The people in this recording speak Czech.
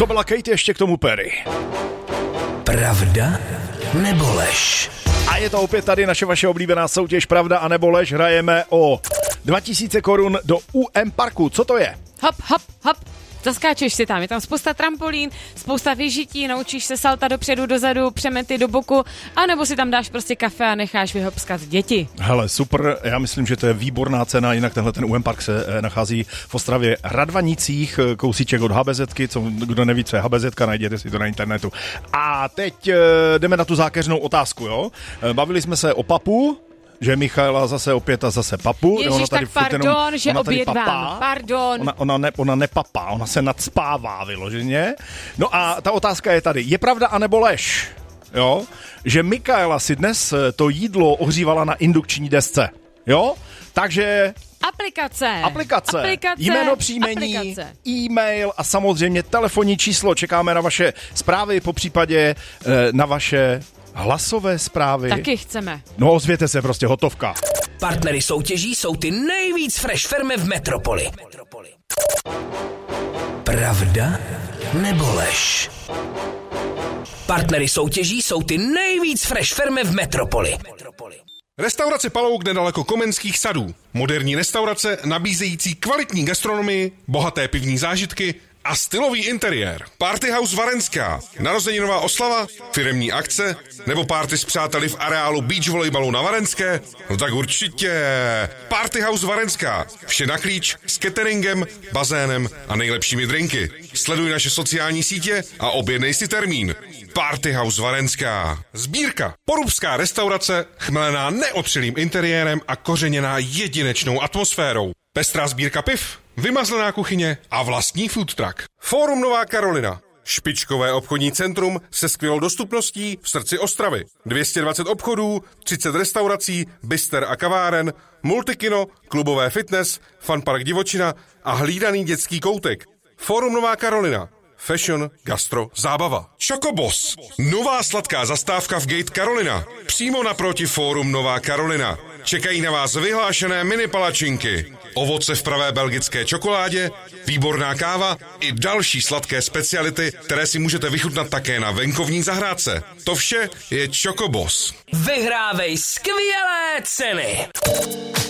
To byla Kate, ještě k tomu Perry. Pravda nebo lež? A je to opět tady naše vaše oblíbená soutěž Pravda a nebo lež. Hrajeme o 2000 korun do UM Parku. Co to je? Hop, hop, hop. Zaskáčeš si tam, je tam spousta trampolín, spousta vyžití, naučíš se salta dopředu, dozadu, přemety do boku, anebo si tam dáš prostě kafe a necháš vyhopskat děti. Hele, super, já myslím, že to je výborná cena, jinak tenhle ten UM Park se nachází v Ostravě Radvanicích, kousíček od HBZky, kdo neví, co je HBZka, najděte si to na internetu. A teď jdeme na tu zákeřnou otázku, jo? Bavili jsme se o papu, že Michaela zase opět a zase papu. Ježiš, ona tady tak pardon, že obědvám. Pardon. Ona nepapá, ona se nadspává vyloženě. No a ta otázka je tady. Je pravda anebo lež, jo? Že Michaela si dnes to jídlo ohřívala na indukční desce, jo? Takže... Aplikace, jméno, příjmení, e-mail a samozřejmě telefonní číslo. Čekáme na vaše zprávy, popřípadě na vaše hlasové zprávy. Taky chceme. No, ozvěte se, prostě hotovka. Partnery soutěží jsou ty nejvíc fresh firmy v metropoli. Pravda nebo lež? Partnery soutěží jsou ty nejvíc fresh firmy v metropoli. Restaurace Palouk nedaleko Komenských sadů. Moderní restaurace nabízející kvalitní gastronomii, bohaté pivní zážitky a stylový interiér. Party House Varenská. Narozeninová oslava, firemní akce nebo party s přáteli v areálu beach volejbalu na Varenské? No tak určitě. Party House Varenská. Vše na klíč s cateringem, bazénem a nejlepšími drinky. Sleduj naše sociální sítě a objednej si termín. Party House Varenská. Sbírka. Porubská restaurace, chmelená neotřelým interiérem a kořeněná jedinečnou atmosférou. Pestrá sbírka piv, vymazlená kuchyně a vlastní food truck. Fórum Nová Karolina. Špičkové obchodní centrum se skvělou dostupností v srdci Ostravy. 220 obchodů, 30 restaurací, bister a kaváren, multikino, klubové fitness, funpark divočina a hlídaný dětský koutek. Fórum Nová Karolina. Fashion, gastro, zábava. Chocobos. Nová sladká zastávka v Gate Karolina. Přímo naproti Fórum Nová Karolina. Čekají na vás vyhlášené mini palačinky, ovoce v pravé belgické čokoládě, výborná káva i další sladké speciality, které si můžete vychutnat také na venkovní zahrádce. To vše je Chocobos. Vyhrávej skvělé ceny!